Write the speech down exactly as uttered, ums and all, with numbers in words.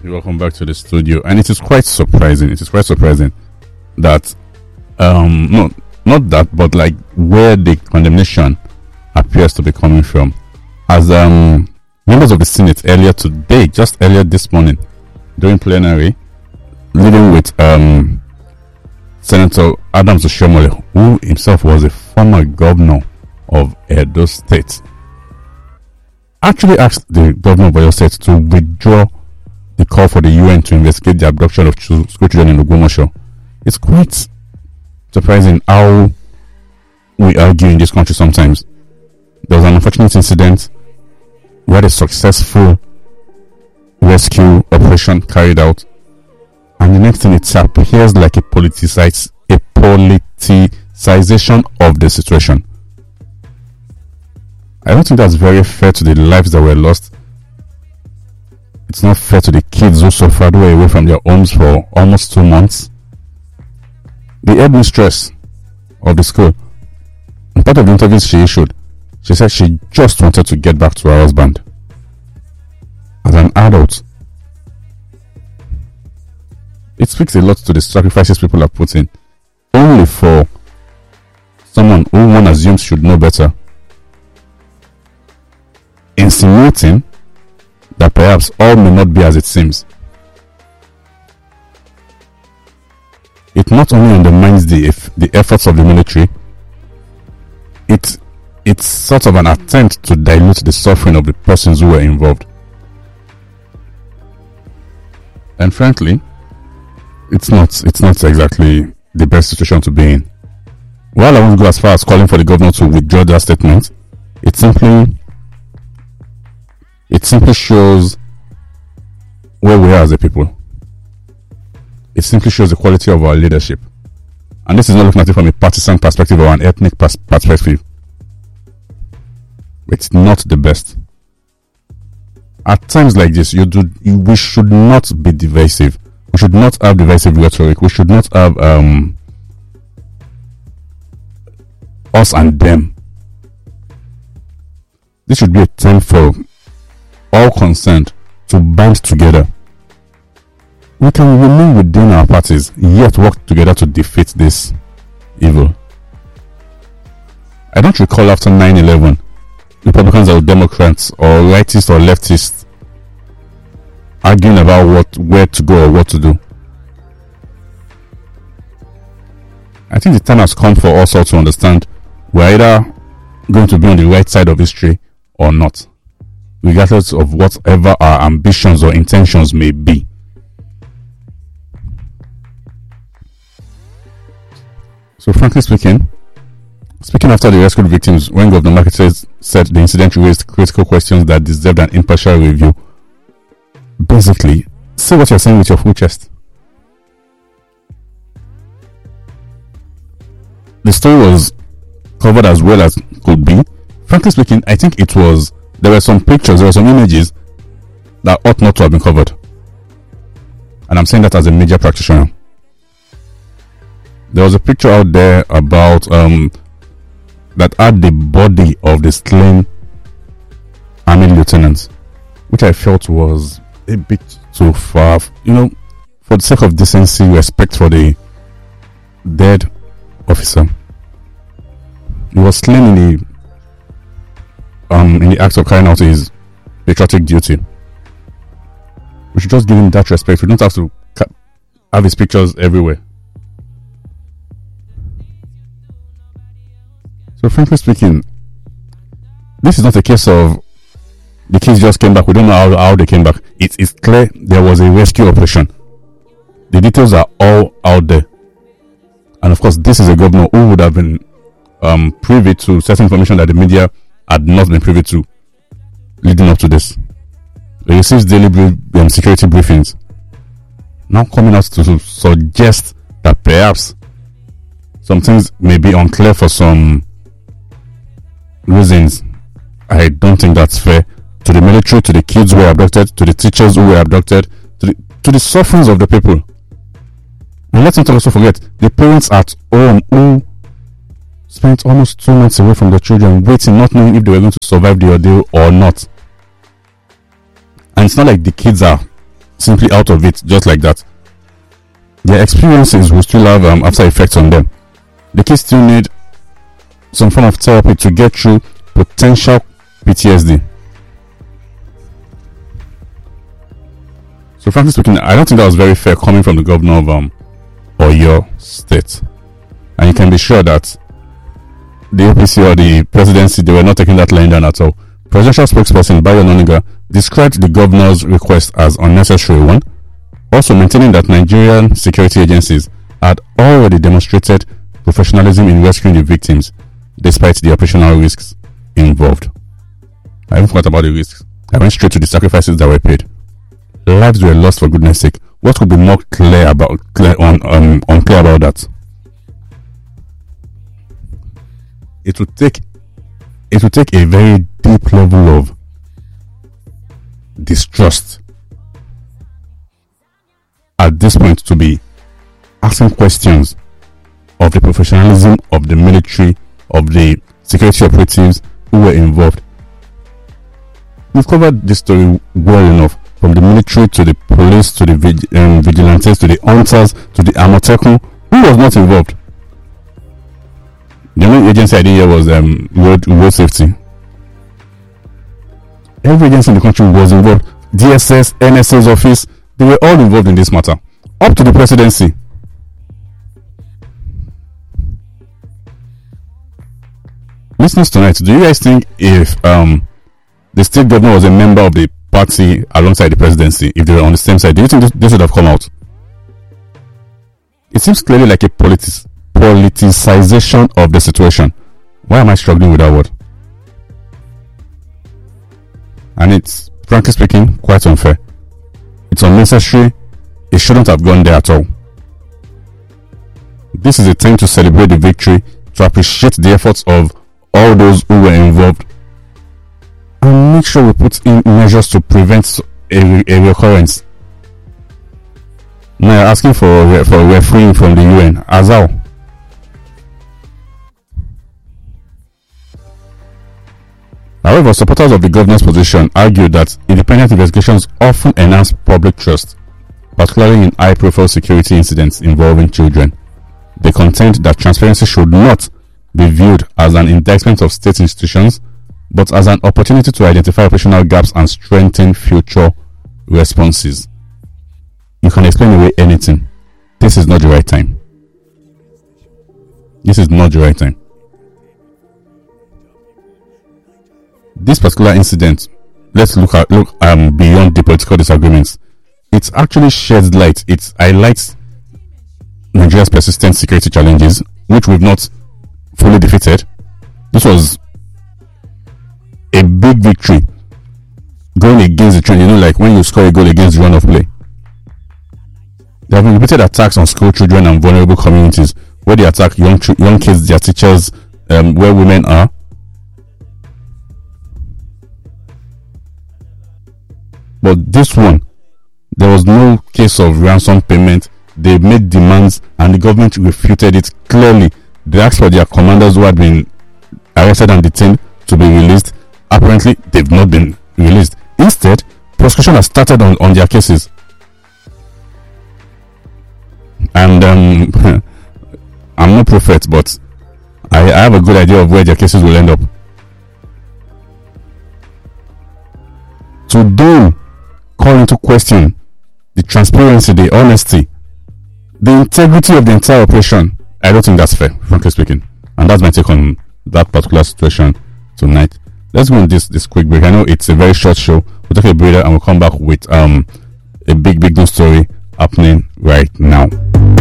Welcome back to the studio. And it is quite surprising. It is quite surprising that, um, no, not that, but like where the condemnation appears to be coming from. As um, members of the Senate earlier today, just earlier this morning, during plenary, leading with um, Senator Adams Oshiomhole, who himself was a former governor of Edo State, actually asked the governor of Edo State to withdraw the call for the U N to investigate the abduction of school children in Ogbomoso. It's quite surprising how we argue in this country sometimes. There was an unfortunate incident where a successful rescue operation carried out, and the next thing, it appears like a politicize, a politicization of the situation. I don't think that's very fair to the lives that were lost. It's not fair to the kids who suffered, who were away from their homes for almost two months. The headmistress of the school, in part of the interviews she issued, she said she just wanted to get back to her husband. As an adult, it speaks a lot to the sacrifices people are putting, only for someone who one assumes should know better, insinuating that perhaps all may not be as it seems. It not only undermines the eff- the efforts of the military, it it's sort of an attempt to dilute the suffering of the persons who were involved. And frankly, it's not it's not exactly the best situation to be in. While I won't go as far as calling for the governor to withdraw that statement, it simply It simply shows where we are as a people. It simply shows the quality of our leadership. And this is not looking at it from a partisan perspective or an ethnic pers- perspective. It's not the best. At times like this, you do. You, we should not be divisive. We should not have divisive rhetoric. We should not have um, us and them. This should be a time for all concerned to band together. We can remain within our parties, yet work together to defeat this evil. I don't recall after nine eleven, Republicans or Democrats or rightists or leftists arguing about what where to go or what to do. I think the time has come for us all to understand we're either going to be on the right side of history or not, regardless of whatever our ambitions or intentions may be. So frankly speaking, speaking after the rescued victims, when Governor Makinde said the incident raised critical questions that deserved an impartial review, basically, say what you're saying with your full chest. The story was covered as well as could be. Frankly speaking, I think it was There were some pictures, there were some images that ought not to have been covered. And I'm saying that as a media practitioner. There was a picture out there about um that had the body of the slain army lieutenant, which I felt was a bit too far. You know, for the sake of decency, respect for the dead officer. He was slain in the Um, in the act of carrying out his patriotic duty. We should just give him that respect. We don't have to ca- have his pictures everywhere. So frankly speaking, this is not a case of the kids just came back. We don't know how, how they came back. It is clear there was a rescue operation. The details are all out there. And of course, this is a governor who would have been um, privy to certain information that the media had not been privy to leading up to this. He receives daily brief, um, security briefings. Now coming out to, to suggest that perhaps some things may be unclear for some reasons. I don't think that's fair to the military, to the kids who were abducted, to the teachers who were abducted, to the, to the sufferings of the people. And let's not also forget the parents at home who spent almost two months away from their children, waiting, not knowing if they were going to survive the ordeal or not. And it's not like the kids are simply out of it just like that. Their experiences will still have um, after effects on them. The kids still need some form of therapy to get through potential P T S D. So frankly speaking, I don't think that was very fair coming from the governor of um, Oyo State. And you can be sure that the A P C or the presidency, they were not taking that line down at all. Presidential spokesperson Bayo Onanuga described the governor's request as unnecessary one, also maintaining that Nigerian security agencies had already demonstrated professionalism in rescuing the victims despite the operational risks involved. I haven't thought about the risks. I went straight to the sacrifices that were paid. Lives were lost, for goodness sake. What could be more clear about clear on um, unclear about that? It would take it would take a very deep level of distrust at this point to be asking questions of the professionalism of the military, of the security operatives who were involved. We've covered this story well enough, from the military to the police to the vig- um, vigilantes to the hunters to the Amotekun. Who was not involved? The only agency I did here was um, road, road safety. Every agency in the country was involved. D S S, N S A's office, they were all involved in this matter. Up to the presidency. Listeners tonight, do you guys think if um, the state governor was a member of the party alongside the presidency, if they were on the same side, do you think this, this would have come out? It seems clearly like a politic, politicization of the situation. Why am I struggling with that word? And it's, frankly speaking, quite unfair. It's unnecessary. It shouldn't have gone there at all. This is a time to celebrate the victory, to appreciate the efforts of all those who were involved, and make sure we put in measures to prevent a, a recurrence. Now you're asking for for refereeing from the U N. As how? However, supporters of the governor's position argue that independent investigations often enhance public trust, particularly in high-profile security incidents involving children. They contend that transparency should not be viewed as an indictment of state institutions, but as an opportunity to identify operational gaps and strengthen future responses. You can explain away anything. This is not the right time. This is not the right time. This particular incident, let's look at look um beyond the political disagreements. It actually sheds light. It highlights Nigeria's persistent security challenges, which we've not fully defeated. This was a big victory going against the trend. You know, like when you score a goal against the run of play. There have been repeated attacks on school children and vulnerable communities, where they attack young young kids, their teachers, um, where women are. But this one, there was no case of ransom payment. They made demands and the government refuted it clearly. They asked for their commanders who had been arrested and detained to be released. Apparently, they've not been released. Instead, prosecution has started on, on their cases. And um, I'm no prophet, but I, I have a good idea of where their cases will end up. To then call into question the transparency, the honesty, the integrity of the entire operation, I don't think that's fair, frankly speaking. And that's my take on that particular situation tonight. Let's go on this this quick break. I know it's a very short show. We'll take a breather and we'll come back with um a big big news story happening right now.